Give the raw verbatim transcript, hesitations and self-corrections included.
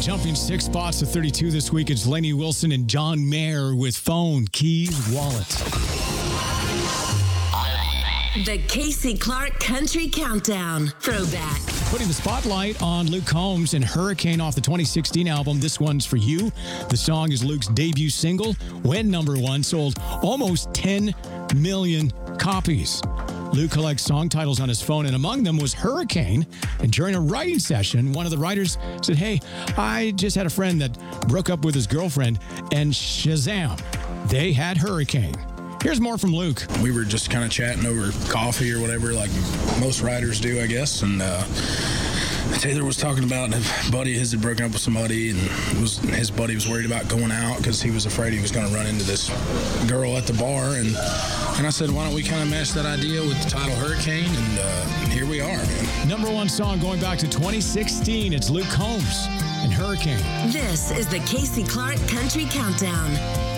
Jumping six spots to thirty-two this week. It's Lainey Wilson and John Mayer with Phone, Keys, Wallet. The Casey Clark Country Countdown Throwback. Putting the spotlight on Luke Combs and Hurricane off the twenty sixteen album, This One's For You. The song is Luke's debut single, went number one, sold almost ten million copies. Luke collects song titles on his phone, and among them was Hurricane. And during a writing session, one of the writers said, hey, I just had a friend that broke up with his girlfriend, and Shazam, they had Hurricane. Here's more from Luke. We were just kind of chatting over coffee or whatever, like most writers do, I guess. And uh, Taylor was talking about a buddy of his had broken up with somebody, and was, his buddy was worried about going out because he was afraid he was going to run into this girl at the bar. And and I said, why don't we kind of match that idea with the title Hurricane? And uh, here we are, man. Number one song going back to twenty sixteen. It's Luke Combs and Hurricane. This is the Casey Clark Country Countdown.